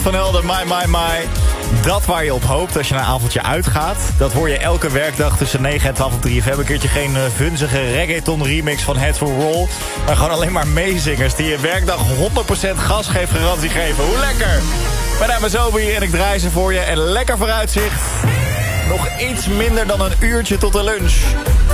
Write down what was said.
Van Helden, my. Dat waar je op hoopt als je een avondje uitgaat. Dat hoor je elke werkdag tussen 9 en 12 op 3FM. Een keertje geen vunzige reggaeton remix van Head for Roll. Maar gewoon alleen maar meezingers die je werkdag 100% gasgeefgarantie geven. Hoe lekker! Mijn naam is Obi en ik draai ze voor je. En lekker vooruitzicht. Nog iets minder dan een uurtje tot de lunch.